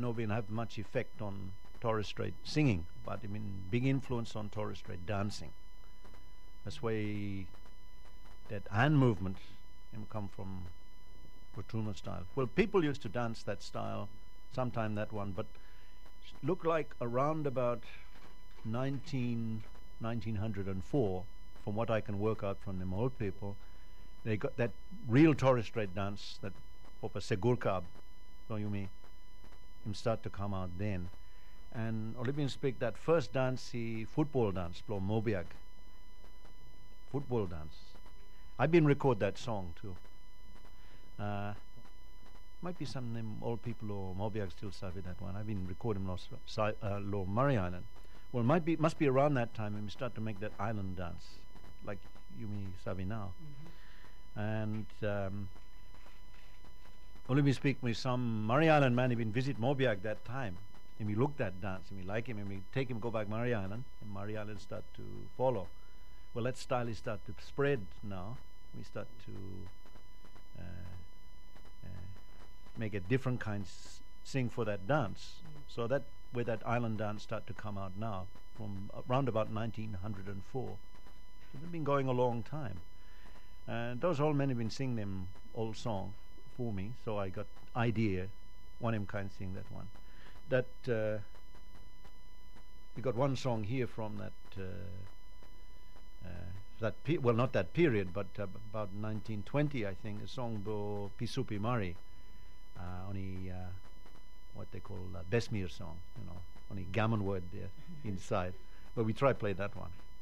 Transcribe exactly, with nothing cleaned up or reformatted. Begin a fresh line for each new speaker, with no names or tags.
know been have much effect on Torres Strait singing, but I mean big influence on Torres Strait dancing. That's why that hand movement him come from Butulma style. Well, people used to dance that style, sometime that one, but look like around about nineteen, nineteen oh four, from what I can work out from them old people, they got that real Torres Strait dance, that Popa Segurkab, so you mean, him start to come out then. And Olympian speak that first dance, he football dance, Plo Mobiag. Football dance. I've been record that song too. Uh, might be some them old people or Mobiag still savvy that one. I've been recording Los uh, Lower Murray Island. Well, might be must be around that time when we start to make that island dance, like you me savvy now. Mm-hmm. And um, only we speak with some Murray Island man who been visit Mobiag that time, and we look that dance and we like him and we take him go back Murray Island, and Murray Island start to follow. Well, that style is start to spread now. We start to uh, uh, make a different kinds sing for that dance. Mm. So that where that island dance start to come out now from around about nineteen oh four. So they've been going a long time. And those old men have been singing them old song for me. So I got idea, one of them kind sing that one. That uh, we got one song here from that. Uh, Uh, that pe- well, not that period, but uh, about nineteen twenty, I think, a song by Pisupi Mari, uh, on a uh, what they call uh, Besmir song, you know, on a gammon word there inside. But we try play that one.